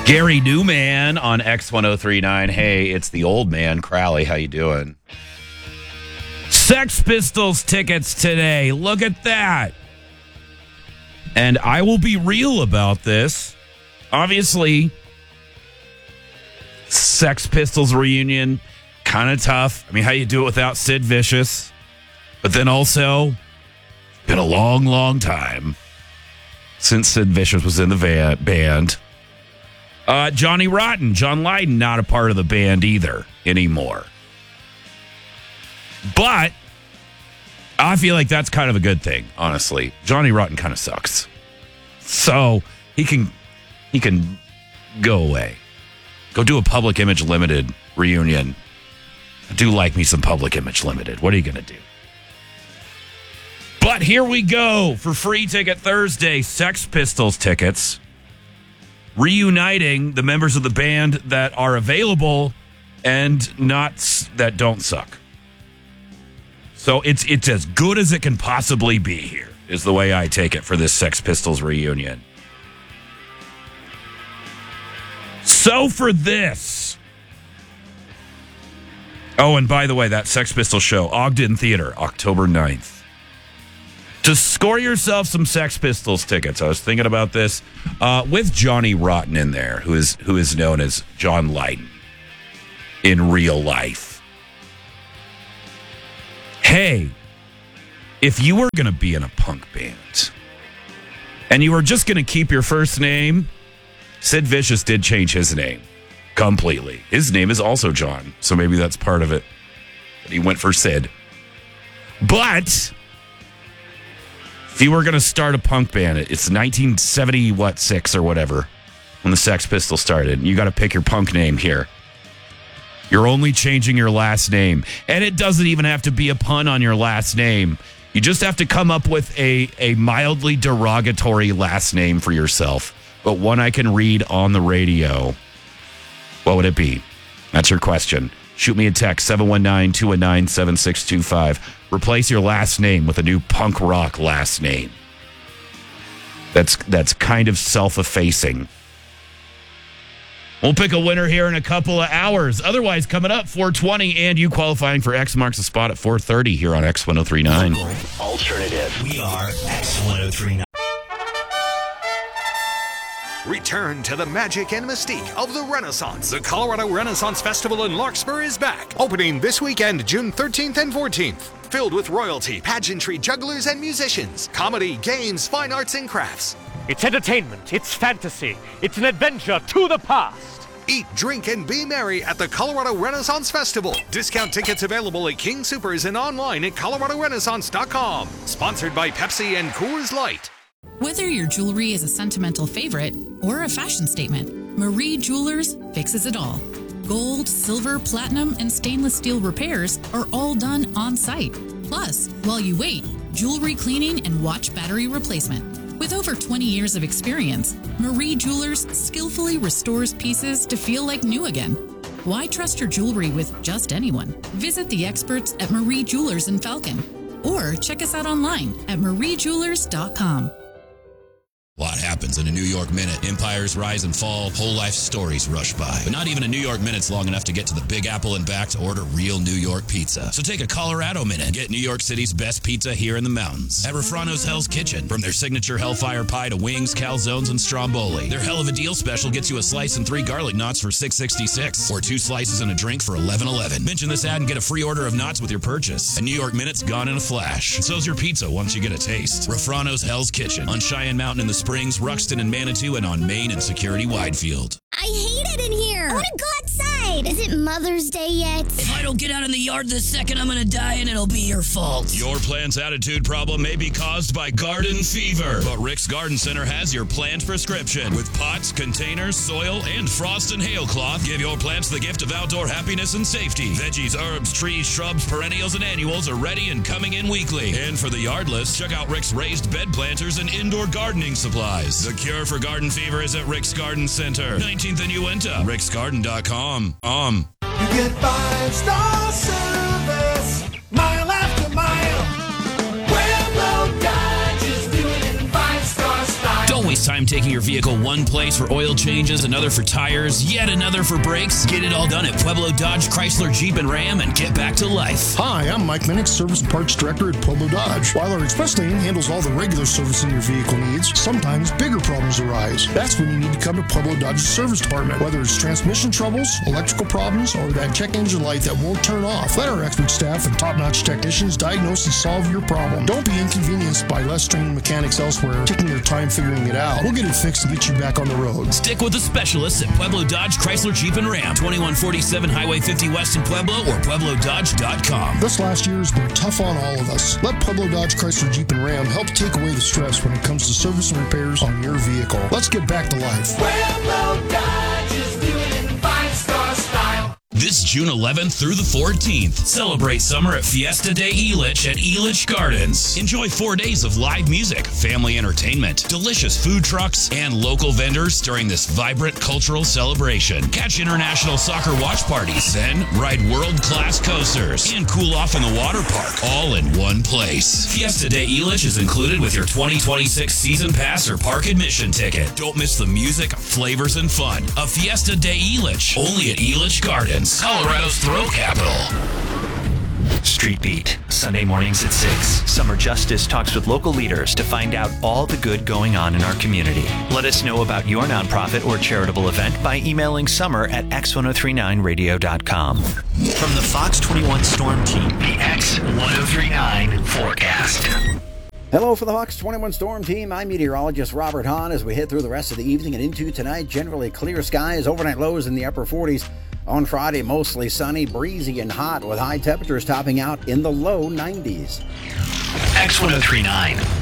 Gary Newman on X1039. Hey, it's the old man, Crowley. How you doing? Sex Pistols tickets today. Look at that. And I will be real about this. Obviously, Sex Pistols reunion, kind of tough. I mean, how you do it without Sid Vicious? But then also, been a long, long time since Sid Vicious was in the band. Johnny Rotten, John Lydon, not a part of the band either anymore. But I feel like that's kind of a good thing, honestly. Johnny Rotten kind of sucks. So he can go away. Go do a Public Image Limited reunion. I do like me some Public Image Limited. What are you going to do? But here we go for Free Ticket Thursday, Sex Pistols tickets. Reuniting the members of the band that are available and not that don't suck. So it's as good as it can possibly be here, is the way I take it for this Sex Pistols reunion. So for this. Oh, and by the way, that Sex Pistols show, Ogden Theater, October 9th. To score yourself some Sex Pistols tickets, I was thinking about this with Johnny Rotten in there, who is known as John Lydon in real life. Hey, if you were going to be in a punk band and you were just going to keep your first name, Sid Vicious did change his name completely. His name is also John, so maybe that's part of it. But he went for Sid. But if you were going to start a punk band, it's 1976 or whatever when the Sex Pistols started. You got to pick your punk name here. You're only changing your last name. And it doesn't even have to be a pun on your last name. You just have to come up with a mildly derogatory last name for yourself, but one I can read on the radio. What would it be? That's your question. Shoot me a text, 719-219-7625. Replace your last name with a new punk rock last name. That's kind of self-effacing. We'll pick a winner here in a couple of hours. Otherwise, coming up, 420, and you qualifying for X marks the spot at 4:30 here on X1039. Alternative. We are X1039. Return to the magic and mystique of the Renaissance. The Colorado Renaissance Festival in Larkspur is back, opening this weekend, June 13th and 14th. Filled with royalty, pageantry, jugglers, and musicians, comedy, games, fine arts, and crafts. It's entertainment, it's fantasy, it's an adventure to the past. Eat, drink, and be merry at the Colorado Renaissance Festival. Discount tickets available at King Soopers and online at coloradorenaissance.com. Sponsored by Pepsi and Coors Light. Whether your jewelry is a sentimental favorite or a fashion statement, Marie Jewelers fixes it all. Gold, silver, platinum, and stainless steel repairs are all done on site. Plus, while you wait, jewelry cleaning and watch battery replacement. With over 20 years of experience, Marie Jewelers skillfully restores pieces to feel like new again. Why trust your jewelry with just anyone? Visit the experts at Marie Jewelers in Falcon or check us out online at mariejewelers.com. A lot happens in a New York minute. Empires rise and fall, whole life stories rush by. But not even a New York minute's long enough to get to the Big Apple and back to order real New York pizza. So take a Colorado minute and get New York City's best pizza here in the mountains. At Refrano's Hell's Kitchen. From their signature Hellfire Pie to wings, calzones, and stromboli. Their Hell of a Deal special gets you a slice and 3 garlic knots for $6.66. Or 2 slices and a drink for $11.11. Mention this ad and get a free order of knots with your purchase. A New York minute's gone in a flash. And so's your pizza once you get a taste. Refrano's Hell's Kitchen. On Cheyenne Mountain in the Springs, Ruxton and Manitou, and on Main and Security Widefield. I hate it in here. I want to go outside. Is it Mother's Day yet? If I don't get out in the yard this second, I'm going to die and it'll be your fault. Your plant's attitude problem may be caused by garden fever, but Rick's Garden Center has your plant prescription. With pots, containers, soil, and frost and hail cloth, give your plants the gift of outdoor happiness and safety. Veggies, herbs, trees, shrubs, perennials, and annuals are ready and coming in weekly. And for the yardless, check out Rick's raised bed planters and indoor gardening supplies. The cure for garden fever is at Rick's Garden Center, 19th and Uinta. ricksgarden.com. You get 5-star service, mile after mile. Railroad Dodge is doing it in 5-star style. Don't waste Time taking your vehicle one place for oil changes, another for tires, yet another for brakes? Get it all done at Pueblo Dodge, Chrysler, Jeep, and Ram and get back to life. Hi, I'm Mike Minnick, Service and Parts Director at Pueblo Dodge. While our express lane handles all the regular servicing your vehicle needs, sometimes bigger problems arise. That's when you need to come to Pueblo Dodge's service department. Whether it's transmission troubles, electrical problems, or that check engine light that won't turn off, let our expert staff and top-notch technicians diagnose and solve your problem. Don't be inconvenienced by less trained mechanics elsewhere taking their time figuring it out. We'll get it fixed and get you back on the road. Stick with the specialists at Pueblo Dodge, Chrysler, Jeep, and Ram. 2147 Highway 50 West in Pueblo or PuebloDodge.com. This last year has been tough on all of us. Let Pueblo Dodge, Chrysler, Jeep, and Ram help take away the stress when it comes to service and repairs on your vehicle. Let's get back to life. Pueblo Dodge is doing it in 5-star style. This June 11th through the 14th, celebrate summer at Fiesta de Elitch at Elitch Gardens. Enjoy 4 days of live music, family entertainment, delicious food trucks, and local vendors during this vibrant cultural celebration. Catch international soccer watch parties, then ride world-class coasters, and cool off in the water park, all in one place. Fiesta de Elitch is included with your 2026 season pass or park admission ticket. Don't miss the music, flavors, and fun of Fiesta de Elitch, only at Elitch Gardens, Colorado's throw capital. Street Beat, Sunday mornings at 6. Summer Justice talks with local leaders to find out all the good going on in our community. Let us know about your nonprofit or charitable event by emailing summer@x1039radio.com. From the Fox 21 Storm Team, the X1039 forecast. Hello from the Fox 21 Storm Team. I'm meteorologist Robert Hahn. As we head through the rest of the evening and into tonight, generally clear skies, overnight lows in the upper 40s. On Friday, mostly sunny, breezy, and hot with high temperatures topping out in the low 90s. X1039.